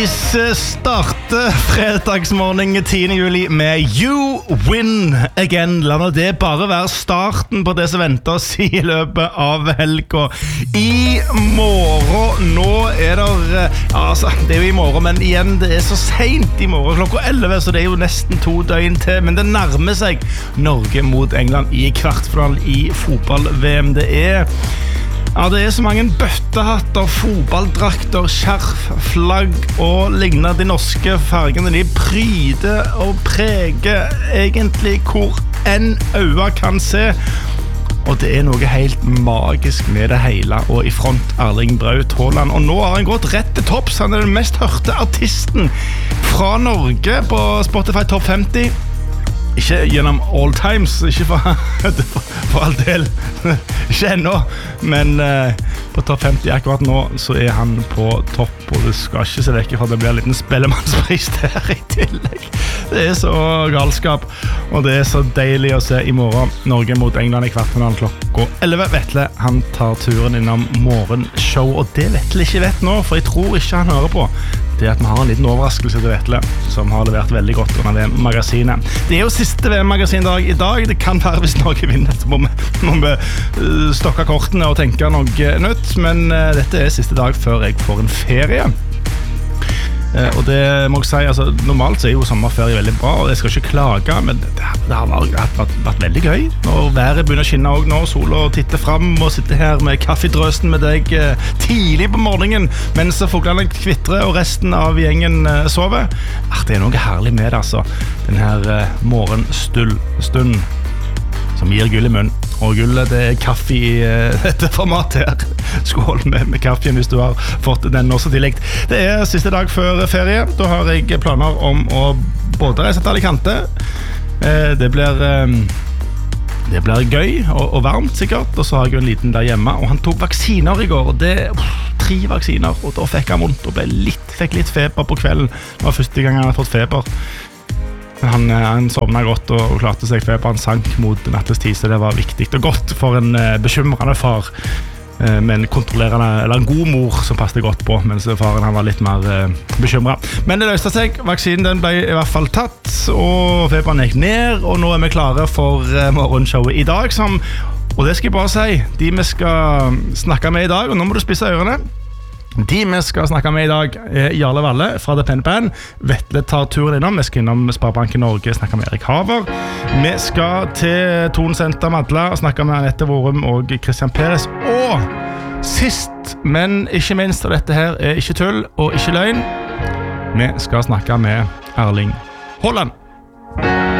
Starter fredagsmorgen 10. juli med You Win Again. La nå det bare være starten på det som venter oss I løpet av helga. I morgen, nå det altså, det jo I morgen, men igjen, det så sent I morgen, klokka 11, så det jo nesten 2 døgn til, men det nærmer seg Norge mot England I kvartfinalen I fotball-VM. Ja, det så mange bøttehatter, fotballdrakter, skjerf, flagg og lignende. De norske fargene, de pryder og preger egentlig hvor en øye kan se. Og det noe helt magisk med det hele. Og I front Erling Braut Haaland. Og nå har han gått rett til topps. Han den mest hørte artisten fra Norge på Spotify Top 50. Ikke gjennom all times, ikke for all del, ikke ennå, men på topp 50 akkurat nå så han på topp, og du skal ikke se vekk for det blir en liten spellemannspris der I tillegg. Det så galskap, og det så deilig å se I morgen. Norge mot England I kvartfinalen klokka 11. Vetle, han tar turen innom morgenshow, og det Vetle ikke vet nå, for jeg tror ikke han hører på. Det at vi har en liten overraskelse til Vetle, som har levert veldig godt under VM-magasinet. Det jo siste VM-magasindag I dag. Det kan være hvis Norge vinner, så må vi stokke kortene og tenke noe nytt. Men dette siste dag før jeg får en ferie. Og det må jeg si, altså, normalt så jo sommerferie veldig bra, og jeg skal ikke klage, men det har vært veldig gøy. Når været begynner å skinne også nå, sola titter frem og sitter her med kaffedrøsten med deg tidlig på morgenen, mens fuglene kvitrer og resten av gjengen sover. Det noe herlig med det, altså. Den her morgenstunden som gir gull I munn. Og gullet, det kaffe I dette formatet her. Skål med kaffen hvis du har fått den også tillegg. Det siste dag før ferie. Da har jeg planer om å både reise til Alicante. Det blir gøy og varmt sikkert. Og så har jeg jo en liten der hjemme. Og han tok vaksiner I går. Og det 3 vaksiner. Og da fikk han vondt og fikk litt feber på kvelden. Det var første gang han hadde fått feber. Han sovnet godt og klarte seg feberen sank mot nattestid, så det var viktig og godt for en bekymrende far med en kontrollerende, eller en god mor som passet godt på, mens faren han var litt mer bekymret. Men det løste seg, vaksinen den ble I hvert fall tatt, og feberen gikk ned, og nå vi klare for morgenshowet I dag, og det skal jeg bare si, de vi skal snakke med I dag, og nå må du spisse ørene. De vi skal snakke med I dag Jarle Valle fra The Pen Band. Vetle tar turen innom. Vi skal innom Sparebanken Norge, snakke med Erik Haver. Vi skal til Thon Senter Madla og snakke med Annette Vorum og Christian Peres. Og sist, men ikke minst, og dette her ikke tull og ikke løgn, vi skal snakke med Erling Haaland.